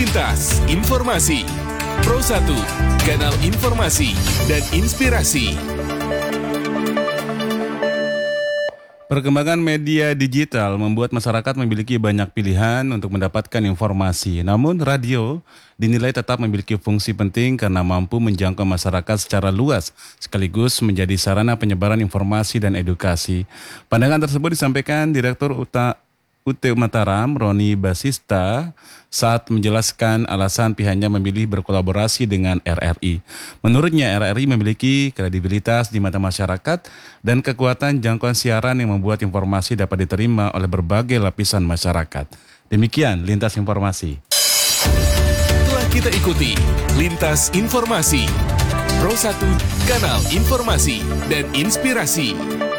Lintas Informasi Pro 1, kanal informasi dan inspirasi. Perkembangan media digital membuat masyarakat memiliki banyak pilihan untuk mendapatkan informasi. Namun radio dinilai tetap memiliki fungsi penting karena mampu menjangkau masyarakat secara luas, sekaligus menjadi sarana penyebaran informasi dan edukasi. Pandangan tersebut disampaikan Direktur UT Mataram, Roni Basista, saat menjelaskan alasan pihaknya memilih berkolaborasi dengan RRI. Menurutnya, RRI memiliki kredibilitas di mata masyarakat dan kekuatan jangkauan siaran yang membuat informasi dapat diterima oleh berbagai lapisan masyarakat. Demikian Lintas Informasi. Telah kita ikuti Lintas Informasi Pro 1, kanal informasi dan inspirasi.